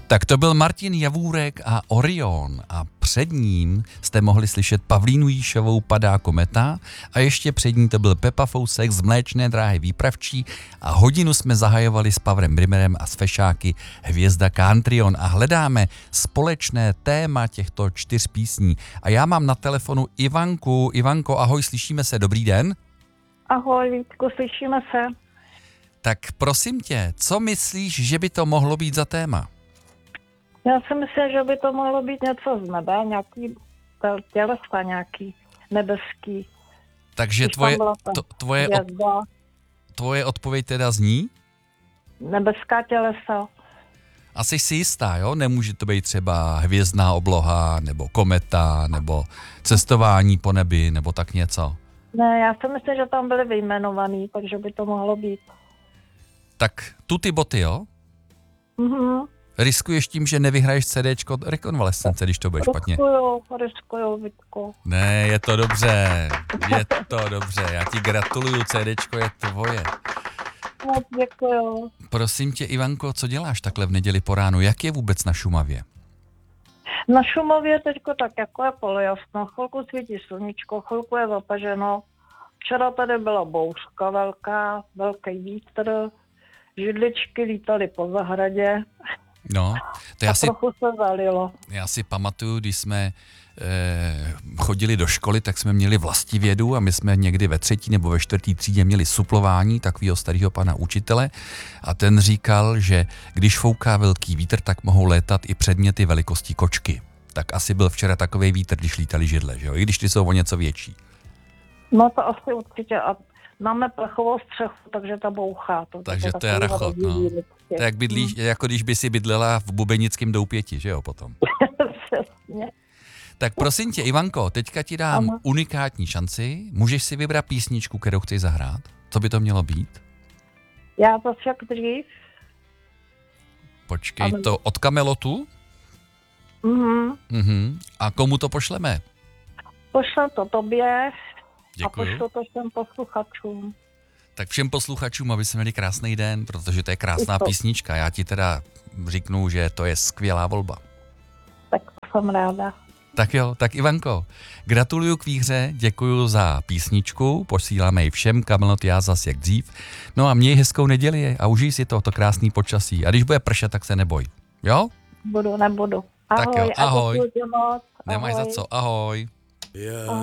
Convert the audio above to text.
Tak to byl Martin Javůrek a Orion a před ním jste mohli slyšet Pavlínu Jíšovou Padá kometa a ještě před ní to byl Pepa Fousek z Mléčné dráhy výpravčí a hodinu jsme zahajovali s Pavlem Brimerem a s Fešáky Hvězda Countryón a hledáme společné téma těchto 4 písní. A já mám na telefonu Ivanku. Ivanko, ahoj, slyšíme se, dobrý den. Ahoj, Vítku, slyšíme se. Tak prosím tě, co myslíš, že by to mohlo být za téma? Já si myslím, že by to mohlo být něco z nebe, nějaký tělesa, nějaký nebeský. Takže tvoje odpověď teda zní? Nebeská tělesa. Asi jsi jistá, jo? Nemůže to být třeba hvězdná obloha, nebo kometa, nebo cestování po nebi, nebo tak něco. Ne, já si myslím, že tam byly vyjmenovaný, takže by to mohlo být. Tak tuty boty, jo? Mhm. Riskuješ tím, že nevyhraješ CDčko Rekonvalescence, když to bude špatně. Riskuju, Vítku. Ne, je to dobře, já ti gratuluju, CDčko je tvoje. Moc děkuju. Prosím tě, Ivanko, co děláš takhle v neděli po ránu, jak je vůbec na Šumavě? Na Šumavě teďko tak jako je polojasno, chvilku svítí sluníčko, chvilku je zapaženo. Včera tady byla bouřka velký vítr, židličky lítaly po zahradě. No, to trochu se zalilo. Já si pamatuju, když jsme chodili do školy, tak jsme měli vlastivědu a my jsme někdy ve 3. nebo ve 4. třídě měli suplování takového starého pana učitele a ten říkal, že když fouká velký vítr, tak mohou létat i předměty velikostí kočky. Tak asi byl včera takovej vítr, když lítaly židle, že jo? I když ty jsou o něco větší. No to asi určitě. A máme plechovou střechu, takže ta bouchá. Takže to je rachot, no. To je jako když by si bydlela v Bubenickém Doupěti, že jo, potom. Přesně. Tak prosím tě, Ivanko, teďka ti dám unikátní šanci. Můžeš si vybrat písničku, kterou chceš zahrát? Co by to mělo být? Já to však dřív. Počkej, to od Kamelotu? Mhm. A komu to pošleme? Pošlem to tobě. Děkuju. A pošlu to všem posluchačům. Tak všem posluchačům, aby se měli krásný den, protože to je krásná písnička. Já ti teda řeknu, že to je skvělá volba. Tak jsem ráda. Tak jo, tak Ivanko, gratuluju k výhře, děkuju za písničku, posíláme ji všem, Kamelot, já zas jak dřív. No a měj hezkou neděli a užij si to krásný počasí. A když bude pršet, tak se neboj, jo? Nebudu. Ahoj. Tak jo, ahoj. Moc. Nemáš za co, ahoj. Yeah.